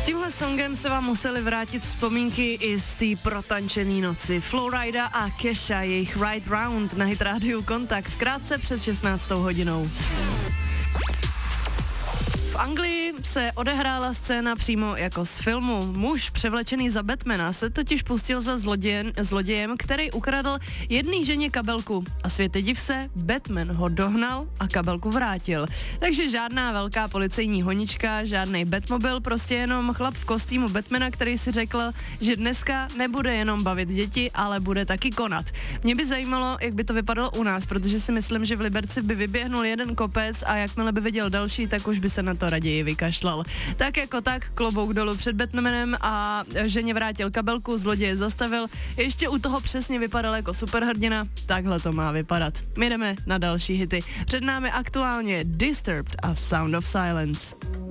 tímhle songem se vám museli vrátit vzpomínky i z té protančený noci. Flowrida a Kesha, jejich Right Round na Hit Radio Kontakt, krátce před 16. hodinou. V Anglii se odehrála scéna přímo jako z filmu. Muž převlečený za Batmana se totiž pustil za zlodějem, který ukradl jedné ženě kabelku. A světe div se, Batman ho dohnal a kabelku vrátil. Takže žádná velká policejní honička, žádnej Batmobil, prostě jenom chlap v kostýmu Batmana, který si řekl, že dneska nebude jenom bavit děti, ale bude taky konat. Mě by zajímalo, jak by to vypadalo u nás, protože si myslím, že v Liberci by vyběhnul jeden kopec a jakmile by viděl další, tak už by se na to raději vykašlal. Tak jako tak, klobouk dolů před Batmanem a ženě vrátil kabelku, zloděje zastavil, ještě u toho přesně vypadal jako superhrdina, takhle to má vypadat. My jdeme na další hity. Před námi aktuálně Disturbed a Sound of Silence.